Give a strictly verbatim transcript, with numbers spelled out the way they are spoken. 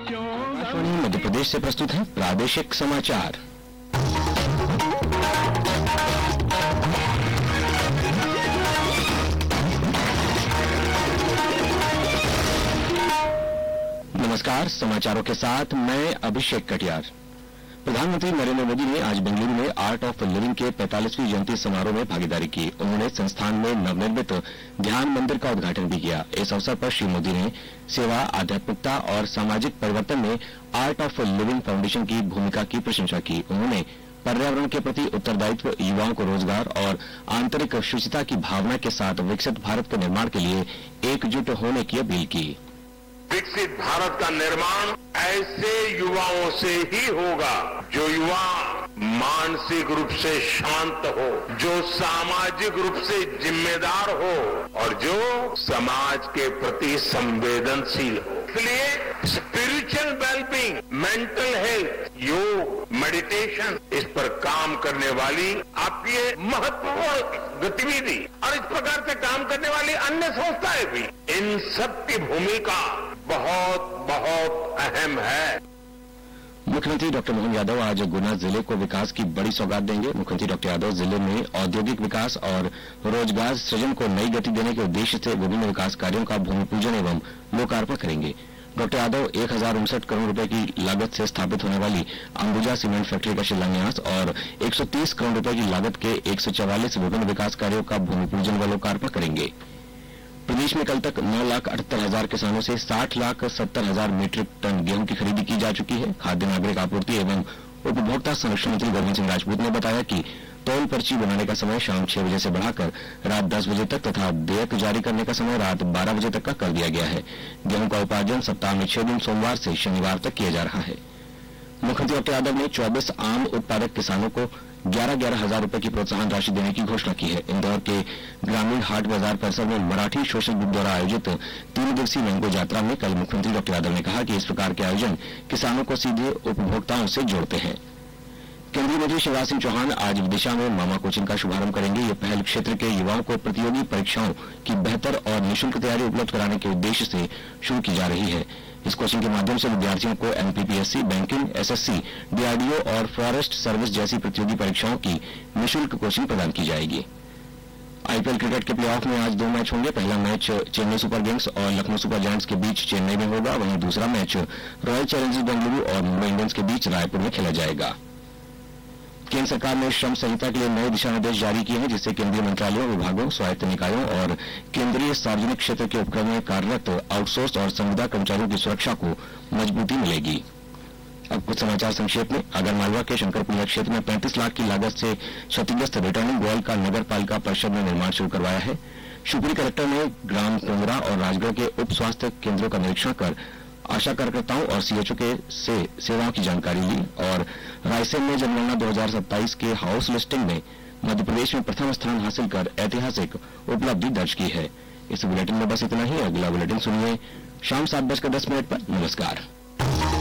आकाशवाणी मध्य प्रदेश से प्रस्तुत है प्रादेशिक समाचार। नमस्कार, समाचारों के साथ मैं अभिषेक कटियार। प्रधानमंत्री नरेंद्र मोदी ने आज बेंगलुरु में आर्ट ऑफ लिविंग के पैंतालीसवीं जयंती समारोह में भागीदारी की। उन्होंने संस्थान में नवनिर्मित ध्यान मंदिर का उद्घाटन भी किया। इस अवसर पर श्री मोदी ने सेवा, आध्यात्मिकता और सामाजिक परिवर्तन में आर्ट ऑफ लिविंग फाउंडेशन की भूमिका की प्रशंसा की। उन्होंने पर्यावरण के प्रति उत्तरदायित्व, युवाओं को रोजगार और आंतरिक शुचिता की भावना के साथ विकसित भारत के निर्माण के लिए एकजुट होने की अपील की। विकसित भारत का निर्माण ऐसे युवाओं से ही होगा जो युवा मानसिक रूप से शांत हो, जो सामाजिक रूप से जिम्मेदार हो और जो समाज के प्रति संवेदनशील हो। इसलिए स्पिरिचुअल वेलबींग, मेंटल हेल्थ, योग, मेडिटेशन, इस पर काम करने वाली आपकी ये महत्वपूर्ण गतिविधि और इस प्रकार से काम करने वाली अन्य संस्थाएं भी, इन सब की भूमिका बहुत बहुत अहम है। मुख्यमंत्री डॉक्टर मोहन यादव आज गुना जिले को विकास की बड़ी सौगात देंगे। मुख्यमंत्री डॉक्टर यादव जिले में औद्योगिक विकास और रोजगार सृजन को नई गति देने के उद्देश्य से विभिन्न विकास कार्यों का भूमि पूजन एवं लोकार्पण करेंगे। डॉक्टर यादव एक हजार उनसठ करोड़ रुपए की लागत से स्थापित होने वाली अंबुजा सीमेंट फैक्ट्री का शिलान्यास और एक सौ तीस करोड़ रुपए की लागत के एक सौ चौवालीस विभिन्न विकास कार्यों का भूमि पूजन व लोकार्पण करेंगे। प्रदेश में कल तक नौ लाख अठहत्तर हजार किसानों से साठ लाख सत्तर हजार मीट्रिक टन गेहूं की खरीदी की जा चुकी है। खाद्य नागरिक आपूर्ति एवं उपभोक्ता संरक्षण मंत्री गोविंद सिंह राजपूत ने बताया कि टोल पर्ची बनाने का समय शाम छह बजे से बढ़ाकर रात दस बजे तक तथा देयक जारी करने का समय रात बारह बजे तक का कर दिया गया है। गेहूं का उपार्जन सप्ताह में छह दिन सोमवार से शनिवार तक किया जा रहा है। मुख्यमंत्री डॉक्टर यादव ने चौबीस आम उत्पादक किसानों को ग्यारह ग्यारह हजार रुपए की प्रोत्साहन राशि देने की घोषणा की है। इंदौर के ग्रामीण हाट बाजार परिसर में मराठी सोशल ग्रुप द्वारा आयोजित तीन दिवसीय मैंगो यात्रा में कल मुख्यमंत्री डॉक्टर यादव ने कहा कि इस प्रकार के आयोजन किसानों को सीधे उपभोक्ताओं से जोड़ते हैं। केंद्रीय मंत्री शिवराज सिंह चौहान आज विदिशा में मामा कोचिंग का शुभारंभ करेंगे। ये पहल क्षेत्र के युवाओं को प्रतियोगी परीक्षाओं की बेहतर और निःशुल्क तैयारी उपलब्ध कराने के उद्देश्य से शुरू की जा रही है। इस कोचिंग के माध्यम से विद्यार्थियों को एमपीपीएससी, बैंकिंग, एसएससी, डीआरडीओ और फॉरेस्ट सर्विस जैसी प्रतियोगी परीक्षाओं की निःशुल्क कोचिंग प्रदान की जाएगी। आईपीएल क्रिकेट के प्लेऑफ में आज दो मैच होंगे। पहला मैच चेन्नई सुपर किंग्स और लखनऊ सुपर जायंट्स के बीच चेन्नई में होगा। वहीं दूसरा मैच रॉयल चैलेंजर्स बेंगलुरु और मुंबई इंडियंस के बीच रायपुर में खेला जाएगा। केंद्र सरकार ने श्रम संहिता के लिए नए दिशा निर्देश जारी किए हैं, जिससे केंद्रीय मंत्रालयों, विभागों, स्वायत्त निकायों और केंद्रीय सार्वजनिक क्षेत्र के उपक्रम में कार्यरत आउटसोर्स और संविदा कर्मचारियों की सुरक्षा को मजबूती मिलेगी। अब कुछ समाचार संक्षेप में। आगरमालवा के शंकरपुरिया क्षेत्र में पैंतीस लाख की लागत से क्षतिग्रस्त रिटर्निंग वॉल का नगर पालिका परिषद ने निर्माण शुरू करवाया है। शिवपुरी कलेक्टर ने ग्राम कुंदरा और राजगढ़ के उप स्वास्थ्य केंद्रों का निरीक्षण कर आशा कार्यकर्ताओं और सीएचओ के से सेवाओं की जानकारी ली और रायसेन में जनगणना दो हजार सत्ताईस के हाउस लिस्टिंग में मध्य प्रदेश में प्रथम स्थान हासिल कर ऐतिहासिक उपलब्धि दर्ज की है। इस बुलेटिन में बस इतना ही। अगला बुलेटिन सुनिए शाम सात बजकर दस मिनट पर। नमस्कार।